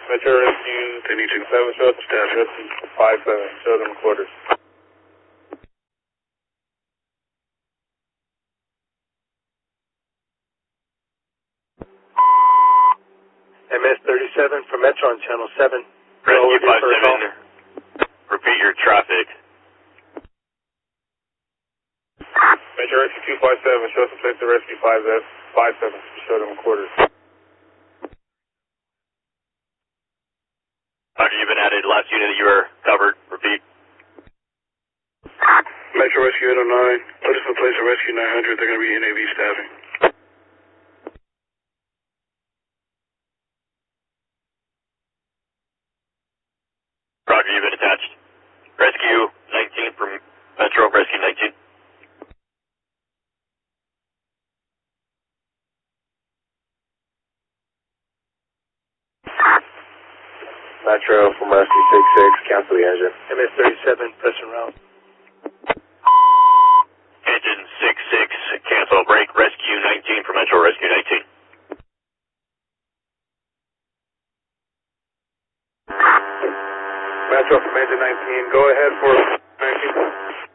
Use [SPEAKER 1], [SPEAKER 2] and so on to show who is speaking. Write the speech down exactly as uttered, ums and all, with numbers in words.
[SPEAKER 1] Metro Rescue
[SPEAKER 2] thirty-two.
[SPEAKER 1] seven, show us staff. Rescue five seven, show them quarters.
[SPEAKER 3] M S thirty-seven from Metro on channel seven.
[SPEAKER 4] Rescue five seven, repeat your traffic.
[SPEAKER 1] Metro Rescue two five seven, show us place to Rescue five seven, show them quarters.
[SPEAKER 4] Roger, you've been added. Last unit that you were covered. Repeat.
[SPEAKER 2] Metro Rescue eight oh nine, put us in place of Rescue nine hundred, they're going to be N A V staffing.
[SPEAKER 4] Roger, you've been attached. Rescue nineteen from Metro, Rescue nineteen.
[SPEAKER 3] Metro from Rescue six six, cancel the engine. M S thirty-seven, pressing round.
[SPEAKER 4] Engine six six, cancel break. Rescue nineteen from Metro, Rescue nineteen.
[SPEAKER 1] Metro from engine nineteen, go ahead for nineteen.